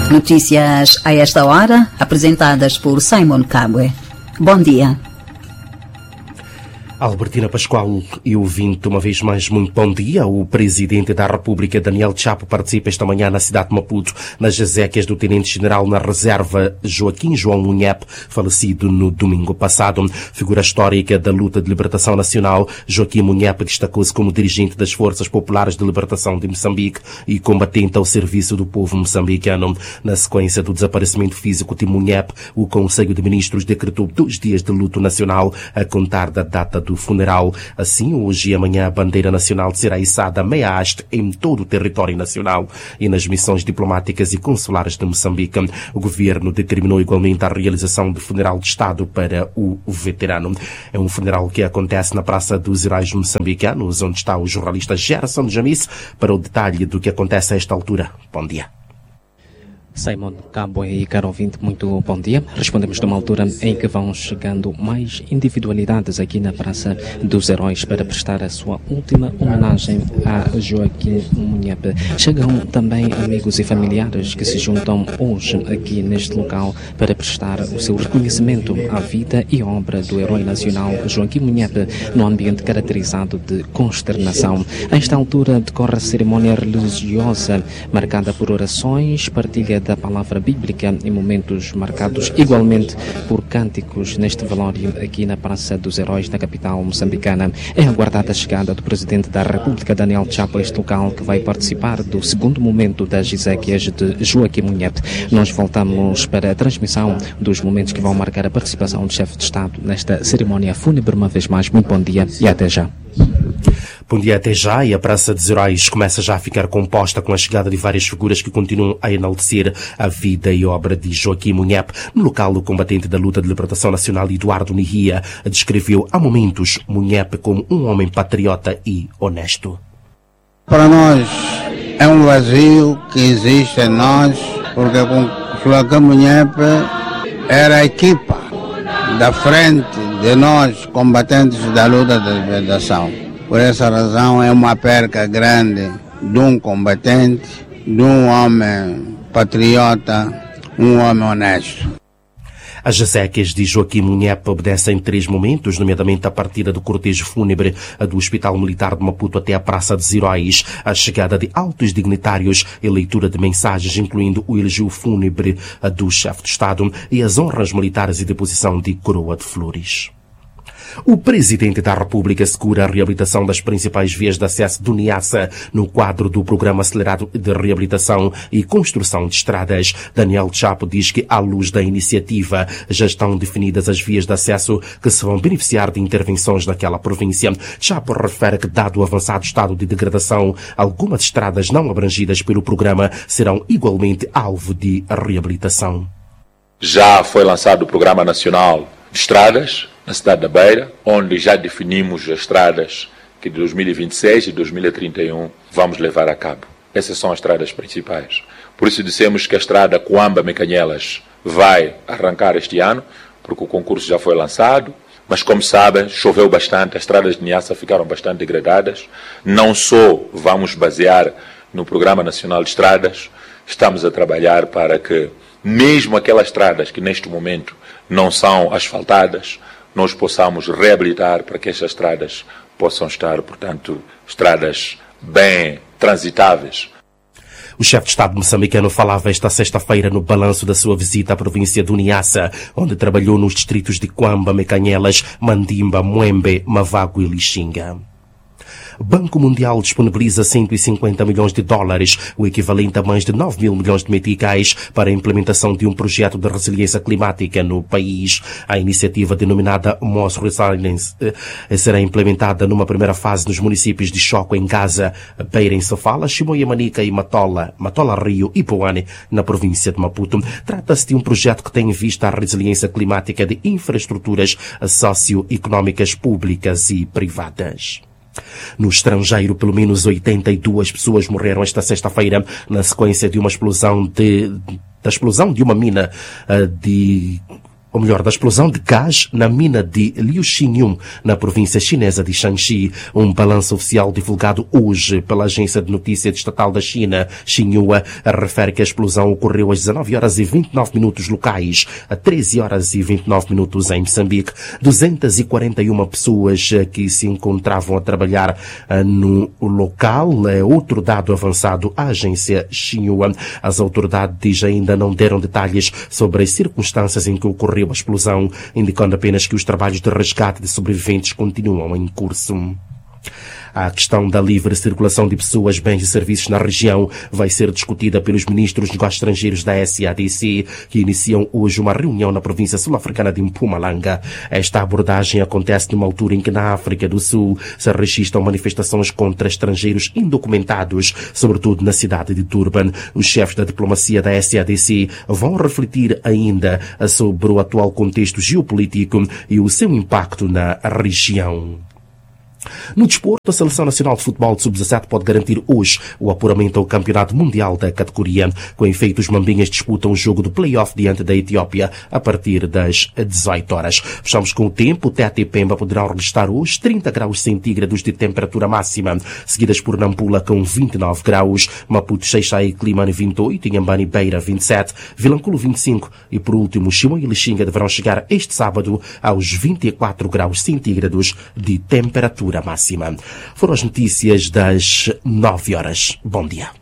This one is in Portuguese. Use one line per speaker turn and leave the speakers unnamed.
Notícias a esta hora, apresentadas por Simon Kabwe. Bom dia.
Albertina Pascoal e ouvinte, uma vez mais, muito bom dia. O Presidente da República, Daniel Chapo, participa esta manhã na cidade de Maputo, nas exéquias do Tenente-General na Reserva Joaquim João Munhep, falecido no domingo passado. Figura histórica da luta de libertação nacional, Joaquim Munhep destacou-se como dirigente das Forças Populares de Libertação de Moçambique e combatente ao serviço do povo moçambicano. Na sequência do desaparecimento físico de Munhep, o Conselho de Ministros decretou 2 dias de luto nacional a contar da data do funeral. Assim, hoje e amanhã, a bandeira nacional será içada meia haste em todo o território nacional e nas missões diplomáticas e consulares de Moçambique. O governo determinou igualmente a realização de funeral de Estado para o veterano. É um funeral que acontece na Praça dos Heróis Moçambicanos, onde está o jornalista Gerson Jamis para o detalhe do que acontece a esta altura. Bom dia.
Simon Kabwe e caro ouvinte, muito bom dia. Respondemos numa altura em que vão chegando mais individualidades aqui na Praça dos Heróis para prestar a sua última homenagem a Joaquim Munhep. Chegam também amigos e familiares que se juntam hoje aqui neste local para prestar o seu reconhecimento à vida e obra do herói nacional Joaquim Munhep no ambiente caracterizado de consternação. A esta altura decorre a cerimónia religiosa marcada por orações, partilha da palavra bíblica em momentos marcados igualmente por cânticos neste velório aqui na Praça dos Heróis, na capital moçambicana. É aguardada a chegada do Presidente da República, Daniel Chapo, a este local, que vai participar do segundo momento das exéquias de Joaquim Munhep. Nós voltamos para a transmissão dos momentos que vão marcar a participação do chefe de Estado nesta cerimónia fúnebre. Uma vez mais, muito bom dia e até já.
Bom dia, até já. E a Praça dos Heróis começa já a ficar composta com a chegada de várias figuras que continuam a enaltecer a vida e obra de Joaquim Munhep. No local, o combatente da luta de libertação nacional, Eduardo Nihia, descreveu há momentos Munhep como um homem patriota e honesto.
Para nós é um vazio que existe em nós, porque com Joaquim Munhep era a equipa da frente de nós, combatentes da luta de libertação. Por essa razão é uma perca grande de um combatente, de um homem patriota, um homem honesto.
As exéquias de Joaquim Munhep obedecem 3 momentos, nomeadamente a partida do cortejo fúnebre do Hospital Militar de Maputo até a Praça dos Heróis, a chegada de altos dignitários e leitura de mensagens, incluindo o elogio fúnebre do chefe de Estado e as honras militares e deposição de coroa de flores. O Presidente da República assegura a reabilitação das principais vias de acesso do Niassa no quadro do Programa Acelerado de Reabilitação e Construção de Estradas. Daniel Chapo diz que, à luz da iniciativa, já estão definidas as vias de acesso que se vão beneficiar de intervenções naquela província. Chapo refere que, dado o avançado estado de degradação, algumas estradas não abrangidas pelo programa serão igualmente alvo de reabilitação.
Já foi lançado o Programa Nacional de Estradas na cidade da Beira, onde já definimos as estradas que de 2026 e 2031 vamos levar a cabo. Essas são as estradas principais. Por isso dissemos que a estrada Coamba-Mecanhelas vai arrancar este ano, porque o concurso já foi lançado, mas como sabem, choveu bastante, as estradas de Niassa ficaram bastante degradadas. Não só vamos basear no Programa Nacional de Estradas, estamos a trabalhar para que, mesmo aquelas estradas que neste momento não são asfaltadas, nós possamos reabilitar para que estas estradas possam estar, portanto, estradas bem transitáveis.
O chefe de Estado moçambicano falava esta sexta-feira no balanço da sua visita à província do Niassa, onde trabalhou nos distritos de Coamba, Mecanhelas, Mandimba, Muembe, Mavago e Lixinga. O Banco Mundial disponibiliza 150 milhões de dólares, o equivalente a mais de 9 mil milhões de meticais, para a implementação de um projeto de resiliência climática no país. A iniciativa, denominada Moss Resilience, será implementada numa primeira fase nos municípios de Choco, em Gaza, Beira, em Sofala, Chimoia, Manica e Matola, Rio e Poane, na província de Maputo. Trata-se de um projeto que tem em vista a resiliência climática de infraestruturas socioeconómicas públicas e privadas. No estrangeiro, pelo menos 82 pessoas morreram esta sexta-feira na sequência de uma explosão de uma mina ou melhor, da explosão de gás na mina de Liuxingyun, na província chinesa de Shanxi. Um balanço oficial divulgado hoje pela agência de notícias estatal da China, Xinhua, refere que a explosão ocorreu às 19 horas e 29 minutos locais, a 13 horas e 29 minutos em Moçambique. 241 pessoas que se encontravam a trabalhar no local, é outro dado avançado à agência Xinhua. As autoridades ainda não deram detalhes sobre as circunstâncias em que ocorreu a explosão, indicando apenas que os trabalhos de resgate de sobreviventes continuam em curso. A questão da livre circulação de pessoas, bens e serviços na região vai ser discutida pelos ministros dos negócios estrangeiros da SADC, que iniciam hoje uma reunião na província sul-africana de Mpumalanga. Esta abordagem acontece numa altura em que na África do Sul se registram manifestações contra estrangeiros indocumentados, sobretudo na cidade de Durban. Os chefes da diplomacia da SADC vão refletir ainda sobre o atual contexto geopolítico e o seu impacto na região. No desporto, a Seleção Nacional de Futebol de Sub-17 pode garantir hoje o apuramento ao Campeonato Mundial da categoria. Com efeito, os mambinhas disputam o jogo do play-off diante da Etiópia a partir das 18 horas. Fechamos com o tempo. Tete e Pemba poderão registrar hoje 30 graus centígrados de temperatura máxima, seguidas por Nampula com 29 graus, Maputo, Xai-Xai e Climane 28, Inhambane e Beira 27, Vilanculo 25 e, por último, Chimoio e Lixinga deverão chegar este sábado aos 24 graus centígrados de temperatura máxima. Foram as notícias das 9 horas. Bom dia.